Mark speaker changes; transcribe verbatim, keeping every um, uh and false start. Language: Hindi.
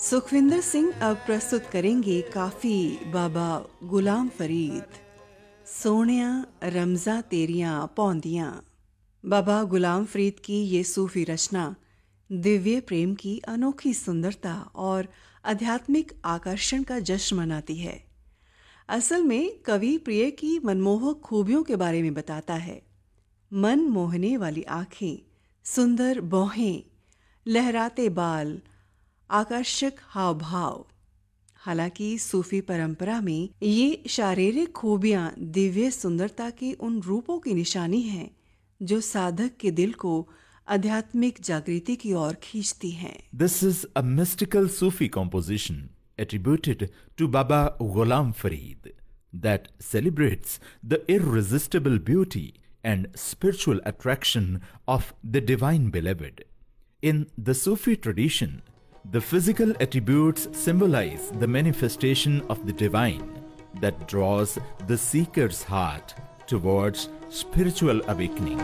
Speaker 1: सुखविंदर सिंह अब प्रस्तुत करेंगे काफी बाबा गुलाम फरीद। सोनिया रमजा तेरियां पौंदियां। बाबा गुलाम फरीद की ये सूफी रचना दिव्य प्रेम की अनोखी सुंदरता और आध्यात्मिक आकर्षण का जश्न मनाती है। असल में कवि प्रिय की मनमोहक खूबियों के बारे में बताता है। मन मोहने वाली आंखें, सुंदर भौहें, लहराते बाल, आकर्षक हाव भाव। हालांकि सूफी परंपरा में ये शारीरिक खूबियां दिव्य सुंदरता के उन रूपों की निशानी हैं जो साधक के दिल को आध्यात्मिक जागृति की ओर खींचती हैं।
Speaker 2: This is a mystical Sufi composition attributed to Baba Ghulam Farid that celebrates the irresistible beauty and spiritual attraction of the Divine Beloved. In the Sufi tradition, the physical attributes symbolize the manifestation of the divine that draws the seeker's heart towards spiritual awakening.